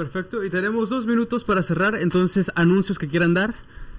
Perfecto, y tenemos 2 minutos para cerrar, entonces, anuncios que quieran dar.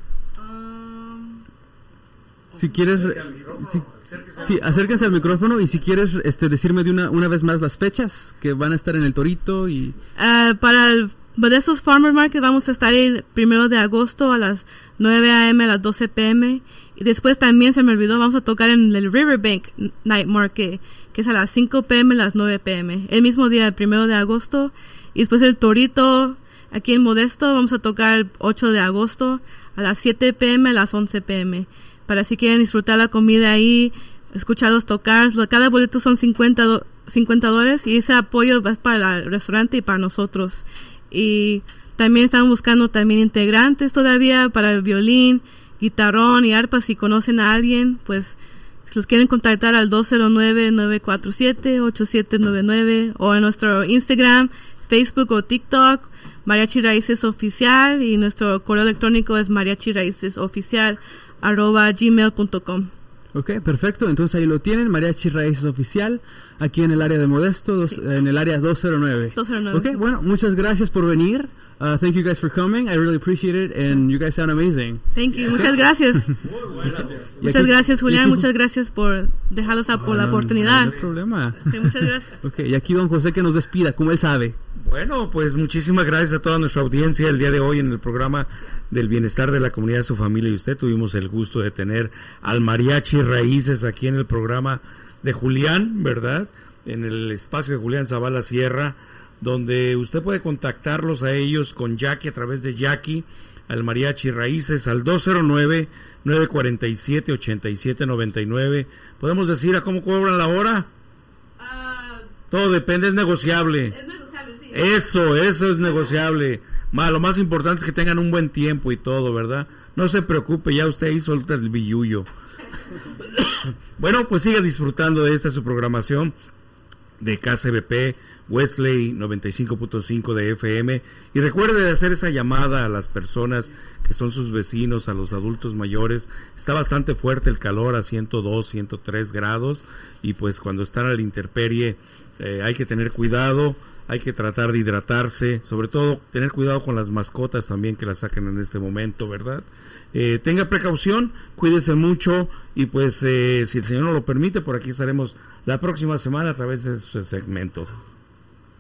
Si quieres, acérquense al micrófono, y si quieres decirme de una vez más las fechas que van a estar en el Torito y... Para el Modesto's Farmer Market vamos a estar el 1 de agosto a las 9 a.m. a las 12 p.m. Y después también se me olvidó, vamos a tocar en el Riverbank Night Market, que es a las 5 p.m. a las 9 p.m. El mismo día, el 1 de agosto. Y después el Torito, aquí en Modesto, vamos a tocar el 8 de agosto a las 7 p.m. a las 11 p.m. Para si quieren disfrutar la comida ahí, escucharlos tocar. Cada boleto son $50 y ese apoyo va para el restaurante y para nosotros. Y también estamos buscando también integrantes todavía para el violín, guitarrón y arpa. Si conocen a alguien, pues si los quieren contactar al 209-947-8799 o en nuestro Instagram, Facebook o TikTok, Mariachi Raíces Oficial, y nuestro correo electrónico es mariachiraícesoficial@gmail.com. Ok, perfecto. Entonces ahí lo tienen, Mariachi Raíces Oficial, aquí en el área de Modesto, en el área 209. 209. Ok, bueno, muchas gracias por venir. Thank you guys for coming. I really appreciate it, and you guys sound amazing. Thank you. Muchas gracias. Muchas gracias, Julián. Muchas gracias por dejarnos por la oportunidad. No hay problema. Sí, muchas gracias. Ok, y aquí don José que nos despida, como él sabe. Bueno, pues muchísimas gracias a toda nuestra audiencia el día de hoy en el programa del bienestar de la comunidad, su familia y usted. Tuvimos el gusto de tener al Mariachi Raíces aquí en el programa de Julián, ¿verdad? En el espacio de Julián Zavala Sierra, donde usted puede contactarlos a ellos con Jackie, a través de Jackie, al Mariachi Raíces, al 209-947-8799. ¿Podemos decir a cómo cobran la hora? Todo depende, es negociable. Es negociable, sí. Eso es negociable. Lo más importante es que tengan un buen tiempo y todo, ¿verdad? No se preocupe, ya usted ahí suelta el billullo. Bueno, pues siga disfrutando de esta su programación de KCBP Wesley 95.5 de FM, y recuerde de hacer esa llamada a las personas que son sus vecinos, a los adultos mayores. Está bastante fuerte el calor, a 102, 103 grados, y pues cuando están a la intemperie hay que tener cuidado, hay que tratar de hidratarse, sobre todo tener cuidado con las mascotas también que las saquen en este momento, ¿verdad? Tenga precaución, cuídese mucho, y pues si el Señor nos lo permite, por aquí estaremos la próxima semana a través de su segmento.